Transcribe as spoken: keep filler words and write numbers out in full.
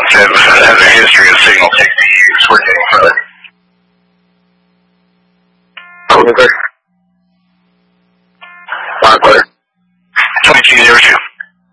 have, have a history of signal sixty use. We're getting further.